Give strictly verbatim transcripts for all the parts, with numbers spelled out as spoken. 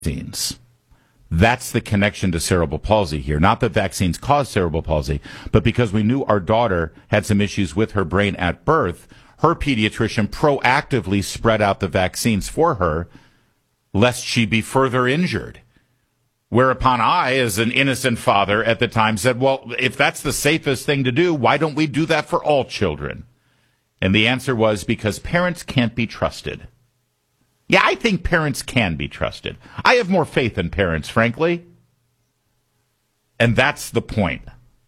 vaccines. That's the connection to cerebral palsy here. Not that vaccines cause cerebral palsy, but because we knew our daughter had some issues with her brain at birth, her pediatrician proactively spread out the vaccines for her, lest she be further injured. Whereupon I, as an innocent father at the time, said, well, if that's the safest thing to do, why don't we do that for all children? And the answer was because parents can't be trusted. Yeah, I think parents can be trusted. I have more faith in parents, frankly. And that's the point.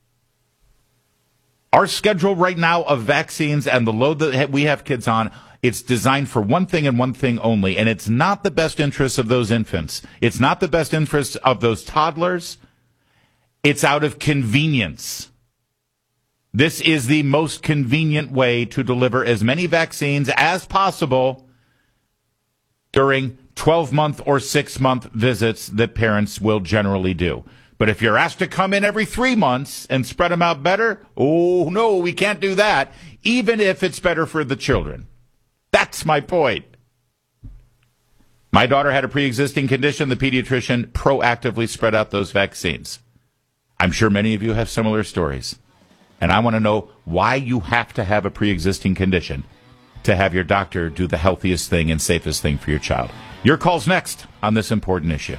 Our schedule right now of vaccines and the load that we have kids on, it's designed for one thing and one thing only, and it's not the best interest of those infants. It's not the best interest of those toddlers. It's out of convenience. This is the most convenient way to deliver as many vaccines as possible during twelve-month or six-month visits that parents will generally do. But if you're asked to come in every three months and spread them out better, oh, no, we can't do that, even if it's better for the children. That's my point. My daughter had a pre-existing condition. The pediatrician proactively spread out those vaccines. I'm sure many of you have similar stories. And I want to know why you have to have a pre-existing condition to have your doctor do the healthiest thing and safest thing for your child. Your call's next on this important issue.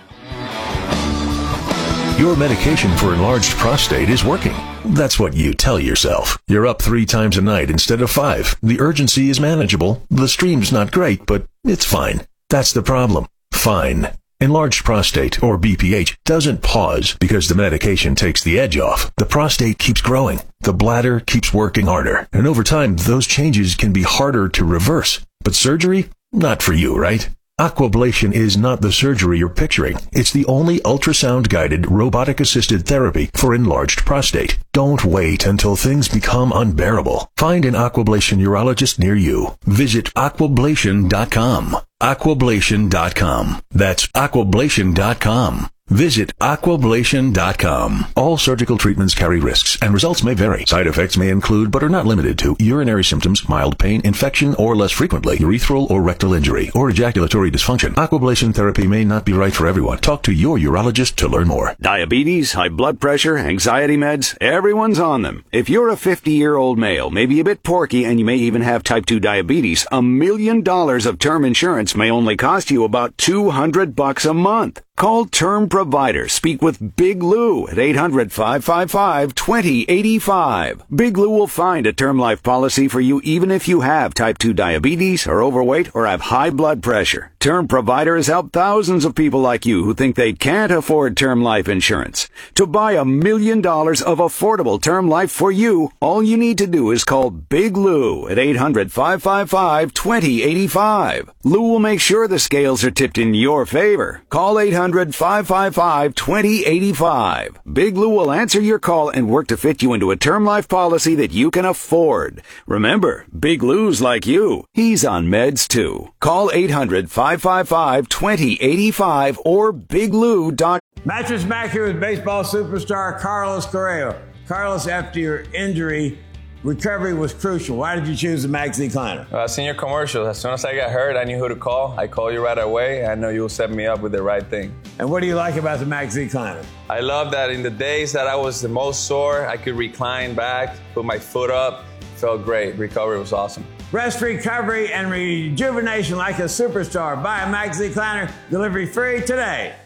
Your medication for enlarged prostate is working. That's what you tell yourself. You're up three times a night instead of five. The urgency is manageable. The stream's not great, but it's fine. That's the problem. Fine. Enlarged prostate, or B P H, doesn't pause because the medication takes the edge off. The prostate keeps growing. The bladder keeps working harder. And over time, those changes can be harder to reverse. But surgery? Not for you, right? Aquablation is not the surgery you're picturing. It's the only ultrasound-guided, robotic-assisted therapy for enlarged prostate. Don't wait until things become unbearable. Find an Aquablation urologist near you. Visit aquablation dot com. aquablation dot com. That's aquablation dot com. Visit aquablation dot com. All surgical treatments carry risks, and results may vary. Side effects may include, but are not limited to, urinary symptoms, mild pain, infection, or less frequently, urethral or rectal injury, or ejaculatory dysfunction. Aquablation therapy may not be right for everyone. Talk to your urologist to learn more. Diabetes, high blood pressure, anxiety meds, everyone's on them. If you're a fifty-year-old male, maybe a bit porky, and you may even have type two diabetes, a million dollars of term insurance may only cost you about two hundred bucks a month. Call Term Provider. Speak with Big Lou at eight hundred, five five five, two zero eight five. Big Lou will find a term life policy for you even if you have type two diabetes, are overweight, or have high blood pressure. Term Provider has helped thousands of people like you who think they can't afford term life insurance. To buy a million dollars of affordable term life for you, all you need to do is call Big Lou at eight hundred, five five five, two zero eight five. Lou will make sure the scales are tipped in your favor. Call eight hundred, five five five, two zero eight five. Big Lou will answer your call and work to fit you into a term life policy that you can afford. Remember, Big Lou's like you. He's on meds too. Call eight hundred, five five five, two zero eight five or big lou dot com. Mattress Mac here with baseball superstar Carlos Correa. Carlos, after your injury, recovery was crucial. Why did you choose the Max Decliner? Uh, seen your commercial. As soon as I got hurt, I knew who to call. I called you right away. I know you'll set me up with the right thing. And what do you like about the Max Decliner? I love that in the days that I was the most sore, I could recline back, put my foot up. Felt great. Recovery was awesome. Rest, recovery, and rejuvenation like a superstar. Buy a Max Decliner. Delivery free today.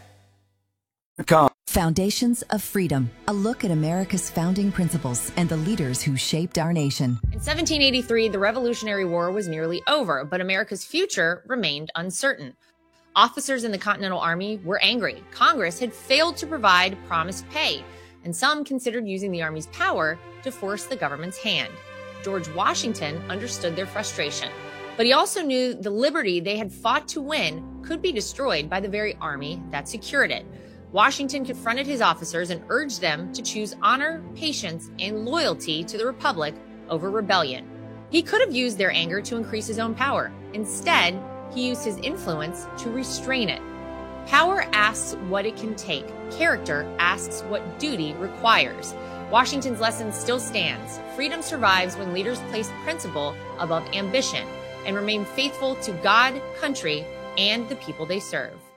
Call. Foundations of Freedom, a look at America's founding principles and the leaders who shaped our nation. In seventeen eighty-three, the Revolutionary War was nearly over, but America's future remained uncertain. Officers in the Continental Army were angry. Congress had failed to provide promised pay, and some considered using the Army's power to force the government's hand. George Washington understood their frustration, but he also knew the liberty they had fought to win could be destroyed by the very army that secured it. Washington confronted his officers and urged them to choose honor, patience, and loyalty to the Republic over rebellion. He could have used their anger to increase his own power. Instead, he used his influence to restrain it. Power asks what it can take. Character asks what duty requires. Washington's lesson still stands. Freedom survives when leaders place principle above ambition and remain faithful to God, country, and the people they serve.